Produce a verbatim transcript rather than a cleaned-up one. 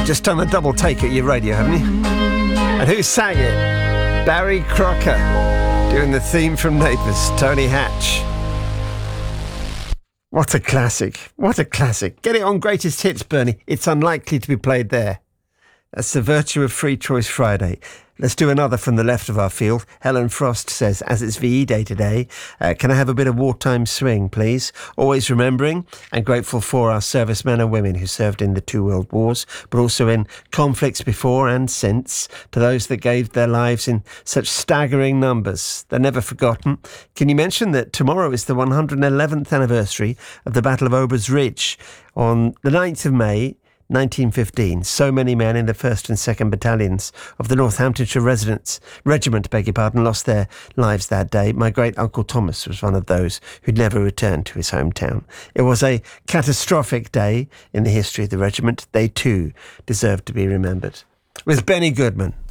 just done a double take at your radio, haven't you? And who sang it? Barry Crocker, doing the theme from Neighbours, Tony Hatch. What a classic. What a classic. Get it on Greatest Hits, Bernie. It's unlikely to be played there. That's the virtue of Free Choice Friday. Let's do another from the left of our field. Helen Frost says, as it's V E Day today, uh, can I have a bit of wartime swing, please? Always remembering and grateful for our servicemen and women who served in the two world wars, but also in conflicts before and since, to those that gave their lives in such staggering numbers. They're never forgotten. Can you mention that tomorrow is the one hundred eleventh anniversary of the Battle of Ober's Ridge on the ninth of May, nineteen fifteen. So many men in the first and second battalions of the Northamptonshire Residents Regiment, beg your pardon, lost their lives that day. My great uncle Thomas was one of those who'd never returned to his hometown. It was a catastrophic day in the history of the regiment. They too deserve to be remembered. With Benny Goodman.